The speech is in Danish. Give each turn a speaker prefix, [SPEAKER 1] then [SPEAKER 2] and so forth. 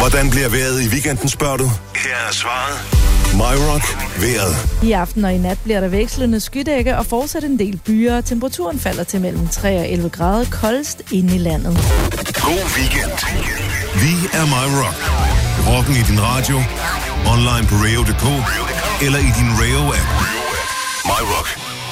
[SPEAKER 1] Hvordan bliver vejret i weekenden, spørger du? Her er svaret. MyRock vejret.
[SPEAKER 2] I aften og i nat bliver der vekslende skydække og fortsat en del byer. Temperaturen falder til mellem 3 og 11 grader koldest inde i landet.
[SPEAKER 1] God weekend. Vi er MyRock. Rocken i din radio, online på radio.dk eller i din Radio-app. MyRock.